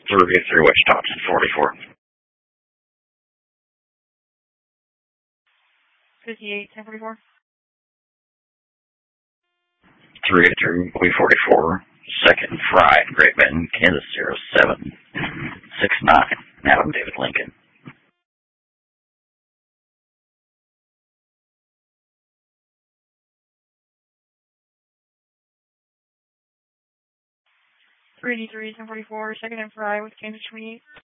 383 Wichita, 1044. 58, 1044. 383 W44, 2nd and Fry, Great Bend, Kansas 0769, Adam David Lincoln. 383, 1044, 2nd and Fry with Kansas 28.